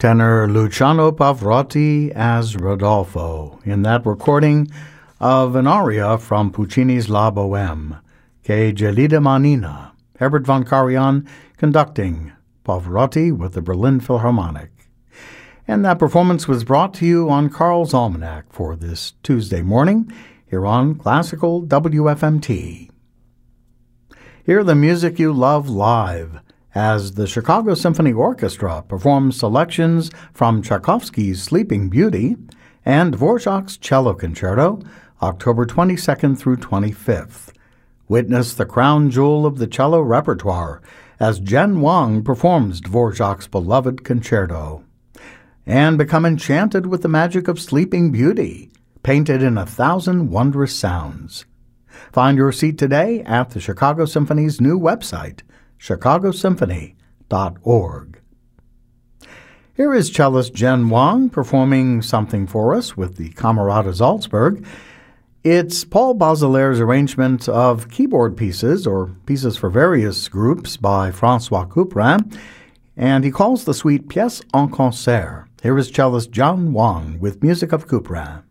Tenor Luciano Pavarotti as Rodolfo in that recording of an aria from Puccini's La Bohème, Che gelida manina, Herbert von Karajan conducting Pavarotti with the Berlin Philharmonic. And that performance was brought to you on Carl's Almanac for this Tuesday morning here on Classical WFMT. Hear the music you love live as the Chicago Symphony Orchestra performs selections from Tchaikovsky's Sleeping Beauty and Dvorak's Cello Concerto, October 22nd through 25th. Witness the crown jewel of the cello repertoire as Jen Wang performs Dvorak's beloved concerto. And become enchanted with the magic of Sleeping Beauty, painted in 1,000 wondrous sounds. Find your seat today at the Chicago Symphony's new website, chicagosymphony.org. Here is cellist Jen Wang performing something for us with the Camerata Salzburg. It's Paul Baudelaires' arrangement of keyboard pieces, or pieces for various groups, by François Couperin, and he calls the suite Pièce en concert. Here is cellist Jen Wang with music of Couperin.